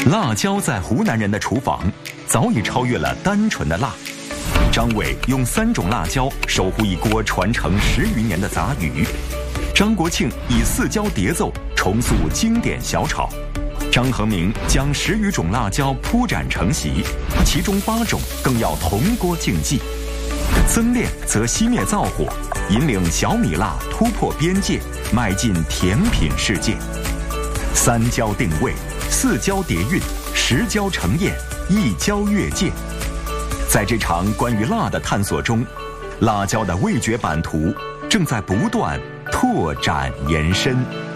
辣椒在湖南人的厨房早已超越了单纯的辣。张伟用3种辣椒守护一锅传承10余年的杂鱼，张国庆以4椒叠奏重塑经典小炒，张恒明将10余种辣椒铺展成席，其中8种更要同锅竞技。曾烈则熄灭灶火，引领小米辣突破边界，迈进甜品世界。3椒定位，4椒叠韵，10椒成宴，1椒越界。在这场关于辣的探索中，辣椒的味觉版图正在不断拓展延伸。